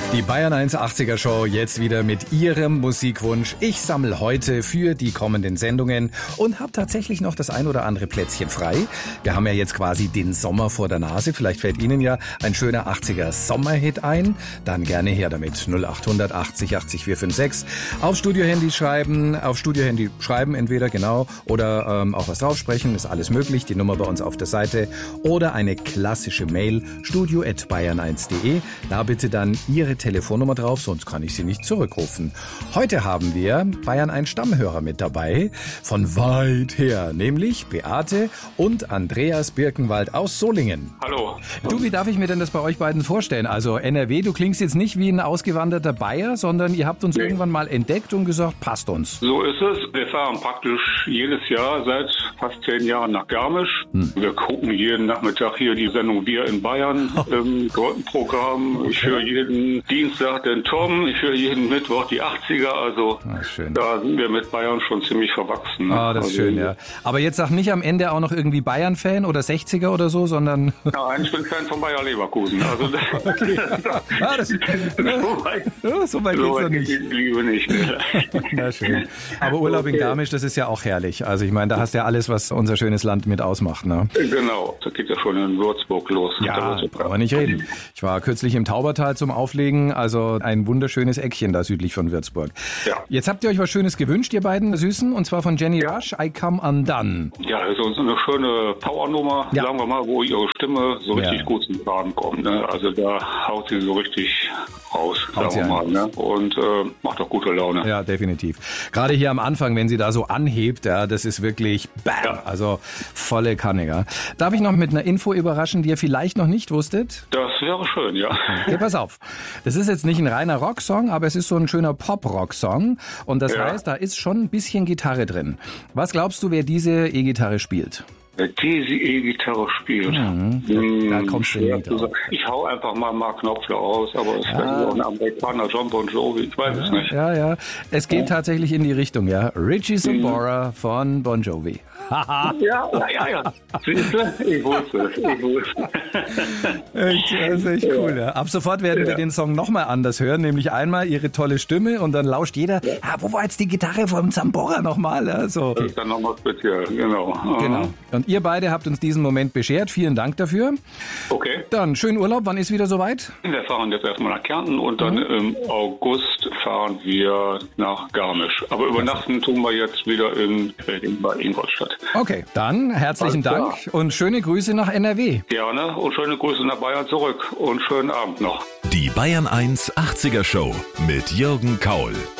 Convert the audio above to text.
Die Bayern 180er Show jetzt wieder mit Ihrem Musikwunsch. Ich sammle heute für die kommenden Sendungen und habe tatsächlich noch das ein oder andere Plätzchen frei. Wir haben ja jetzt quasi den Sommer vor der Nase. Vielleicht fällt Ihnen ja ein schöner 80er Sommerhit ein. Dann gerne her damit. 0800 80 80 456. Auf Studiohandy schreiben entweder genau oder auch was draufsprechen. Ist alles möglich. Die Nummer bei uns auf der Seite. Oder eine klassische Mail studio@bayern1.de. Da bitte dann Ihre Telefonnummer drauf, sonst kann ich Sie nicht zurückrufen. Heute haben wir Bayern einen Stammhörer mit dabei, von weit her, nämlich Beate und Andreas Birkenwald aus Solingen. Hallo. Du, wie darf ich mir denn das bei euch beiden vorstellen? Also NRW, du klingst jetzt nicht wie ein ausgewanderter Bayer, sondern ihr habt uns irgendwann mal entdeckt und gesagt, passt uns. So ist es. Wir fahren praktisch jedes Jahr seit fast 10 Jahren nach Garmisch. Wir gucken jeden Nachmittag hier die Sendung Wir in Bayern im Gruppenprogramm. Ich höre jeden Dienstag den Tom, ich höre jeden Mittwoch die 80er, also schön. Da sind wir mit Bayern schon ziemlich verwachsen. Ah, das ist schön, ja. Aber jetzt sag nicht am Ende auch noch irgendwie Bayern-Fan oder 60er oder so, sondern... Nein, ich bin Fan von Bayer Leverkusen. Also okay. So weit geht's noch nicht. Liebe nicht. Na schön. Aber Urlaub in Garmisch, das ist ja auch herrlich. Also ich meine, da hast du ja alles, was unser schönes Land mit ausmacht, ne? Genau, das geht ja schon in Würzburg los. Ja, brauchen wir nicht reden. Ich war kürzlich im Taubertal zum Auflegen, also ein wunderschönes Eckchen da südlich von Würzburg. Ja. Jetzt habt ihr euch was Schönes gewünscht, ihr beiden Süßen, und zwar von Jenny Rush, I Come Undone. Ja, also so eine schöne Powernummer, sagen wir mal, wo ihre Stimme so richtig gut zum Tragen kommt. Ne? Also da haut sie so richtig raus, sagen wir mal. Ne? Und macht auch gute Laune. Ja, definitiv. Gerade hier am Anfang, wenn sie da so anhebt, ja, das ist wirklich BAM, also volle Kanne. Ja. Darf ich noch mit einer Info überraschen, die ihr vielleicht noch nicht wusstet? Das wäre schön, ja. Okay, pass auf. Das ist jetzt nicht ein reiner Rocksong, aber es ist so ein schöner Pop-Rock-Song. Und das heißt, da ist schon ein bisschen Gitarre drin. Was glaubst du, wer diese E-Gitarre spielt? Diese E-Gitarre spielt. Da kommst du nie drauf. Ich hau einfach mal Mark Knopfler aus, aber es wäre auch ein Amerikaner, John Bon Jovi, ich weiß es nicht. Ja. Es geht tatsächlich in die Richtung, ja. Richie Sambora von Bon Jovi. Ja. Siehst du? Ich wusste es. Das ist echt cool, ja. Ab sofort werden wir den Song nochmal anders hören, nämlich einmal ihre tolle Stimme und dann lauscht jeder, wo war jetzt die Gitarre vom Sambora nochmal? Also, das ist dann nochmal speziell, genau. Und ihr beide habt uns diesen Moment beschert. Vielen Dank dafür. Okay. Dann schönen Urlaub. Wann ist wieder soweit? Wir fahren jetzt erstmal nach Kärnten und dann im August fahren wir nach Garmisch. Aber übernachten tun wir jetzt wieder bei Ingolstadt. Okay, dann herzlichen Dank und schöne Grüße nach NRW. Gerne und schöne Grüße nach Bayern zurück und schönen Abend noch. Die Bayern 1 80er Show mit Jürgen Kaul.